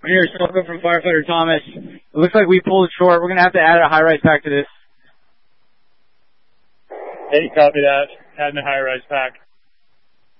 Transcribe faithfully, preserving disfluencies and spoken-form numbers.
I'm here, Silco from Firefighter Thomas. It looks like we pulled it short. We're going to have to add a high-rise pack to this. Hey, copy that. Adding a high-rise pack.